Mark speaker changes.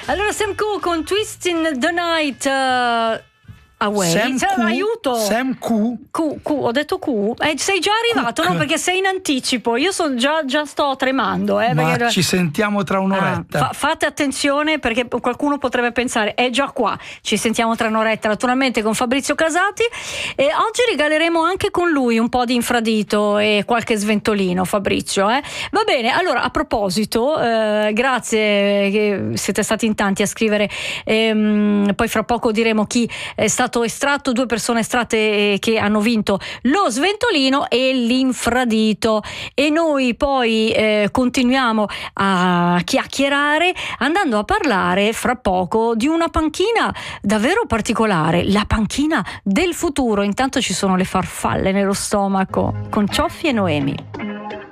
Speaker 1: Allora Sam Cooke con Twist in the Night Away. Aiuto.
Speaker 2: Sam Q.
Speaker 1: Ho detto Q. Sei già arrivato, no? Perché sei in anticipo. Io già sto tremando.
Speaker 2: Ma
Speaker 1: perché...
Speaker 2: ci sentiamo tra un'oretta.
Speaker 1: Fate attenzione, perché qualcuno potrebbe pensare è già qua. Ci sentiamo tra un'oretta, naturalmente, con Fabrizio Casati. E oggi regaleremo anche con lui un po' di infradito e qualche sventolino, Fabrizio. Va bene, allora a proposito, grazie che siete stati in tanti a scrivere. Poi fra poco diremo chi è stato estratto, 2 persone estratte che hanno vinto lo sventolino e l'infradito, e noi poi continuiamo a chiacchierare andando a parlare fra poco di una panchina davvero particolare, la panchina del futuro. Intanto ci sono le farfalle nello stomaco con Cioffi e Noemi.